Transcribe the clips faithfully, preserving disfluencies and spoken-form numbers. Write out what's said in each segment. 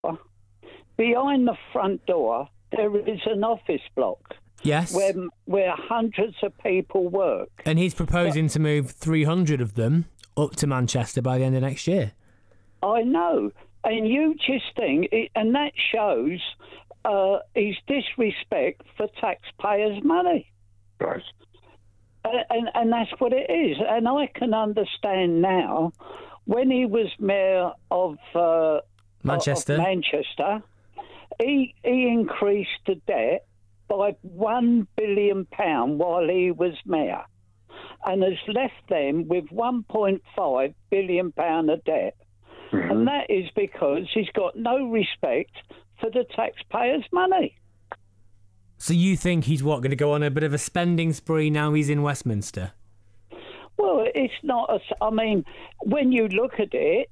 behind the front door, there is an office block. Yes. Where, where hundreds of people work. And he's proposing but, to move three hundred of them up to Manchester by the end of next year. I know. And you just think, and that shows uh, his disrespect for taxpayers' money. Right. Uh, and, and that's what it is. And I can understand now, when he was mayor of uh, Manchester, of Manchester he, he increased the debt by one billion pounds while he was mayor, and has left them with one point five billion pounds of debt. Mm-hmm. And that is because he's got no respect for the taxpayers' money. So you think he's, what, going to go on a bit of a spending spree now he's in Westminster? Well, it's not... A, I mean, when you look at it,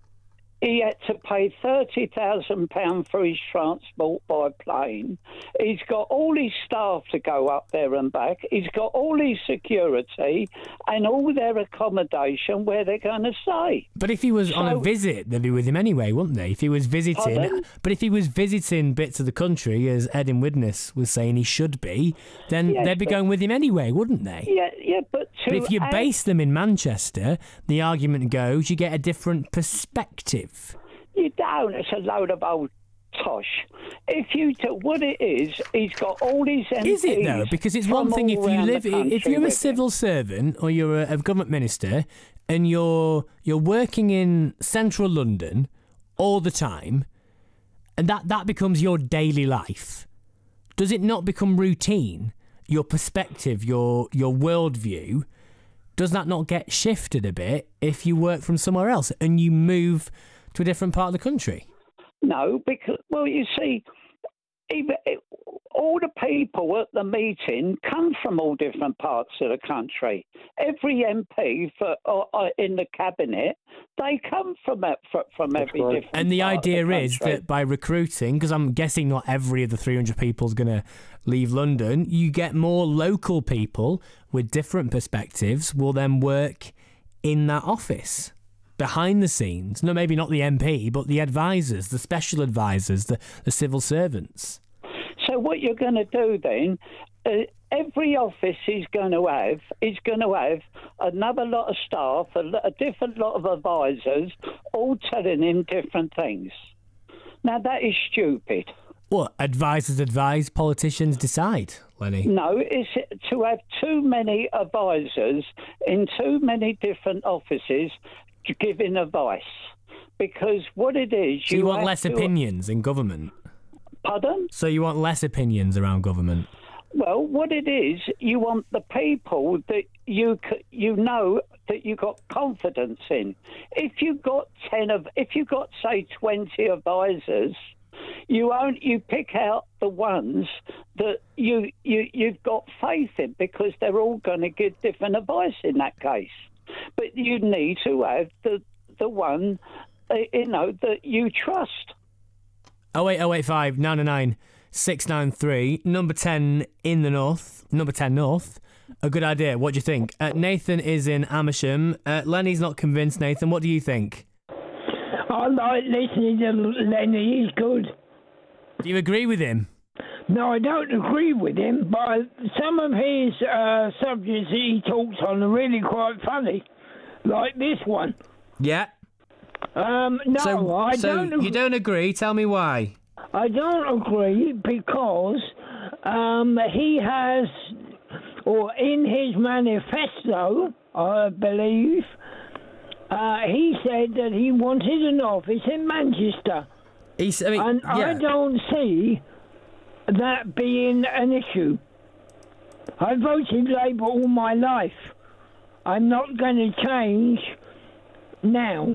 he had to pay thirty thousand pounds for his transport by plane. He's got all his staff to go up there and back. He's got all his security and all their accommodation where they're going to stay. But if he was so, on a visit, they'd be with him anyway, wouldn't they? If he was visiting... Pardon? But if he was visiting bits of the country, as Edin Widnes was saying he should be, then yes, they'd be but, going with him anyway, wouldn't they? Yeah, yeah, but... But if you add, base them in Manchester, the argument goes you get a different perspective. You don't. It's a load of old tosh. If you do, what it is, he's got all these M Ps. Is it though? Because it's one thing if you live, if you're a civil servant or you're a, a government minister, and you're you're working in central London all the time, and that that becomes your daily life. Does it not become routine? Your perspective, your your worldview, does that not get shifted a bit if you work from somewhere else and you move to a different part of the country? No, because, well, you see, even, all the people at the meeting come from all different parts of the country. Every M P for uh, in the cabinet, they come from from every different. And the part idea of the is that by recruiting, because I'm guessing not every of the three hundred people is going to leave London, you get more local people with different perspectives will then work in that office. Behind the scenes, no, maybe not the M P, but the advisors, the special advisors, the, the civil servants. So what you're going to do then, uh, every office he's going to have, is going to have another lot of staff, a, a different lot of advisors, all telling him different things. Now, that is stupid. What, advisors advise, politicians decide, Lenny? No, it's to have too many advisors in too many different offices giving advice. Because what it is... So you, you want less to... opinions in government? Pardon? So you want less opinions around government? Well, what it is, you want the people that you you know that you got confidence in. If you got ten of, if you got say twenty advisors, you own, you pick out the ones that you you you've got faith in because they're all going to give different advice in that case. But you need to have the the one uh, you know that you trust. Oh eight oh eight five nine nine nine six nine three, number ten in the north, number ten north. A good idea. What do you think? Uh, Nathan is in Amersham. Uh, Lenny's not convinced. Nathan, what do you think? I like listening to Lenny. He's good. Do you agree with him? No, I don't agree with him, but some of his uh, subjects that he talks on are really quite funny, like this one. Yeah. Um, no, so, I so don't. Ag- you don't agree? Tell me why. I don't agree because um, he has, or in his manifesto, I believe, uh, he said that he wanted an office in Manchester. He's, I mean, and yeah. I don't see that being an issue. I voted Labour all my life. I'm not going to change now.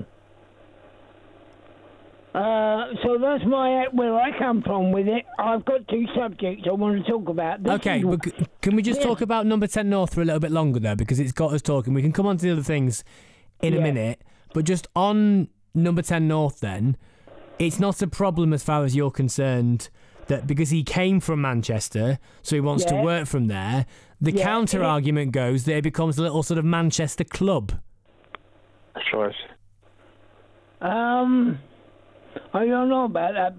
Uh, so that's my where I come from with it. I've got two subjects I want to talk about. This okay, is, but c- can we just yeah. talk about number ten North for a little bit longer though, because it's got us talking. We can come on to the other things in yeah. a minute, but just on number ten North then, it's not a problem as far as you're concerned that because he came from Manchester, so he wants yeah. to work from there. The yeah. counter yeah. argument goes that it becomes a little sort of Manchester club. That's right. Um... I don't know about that.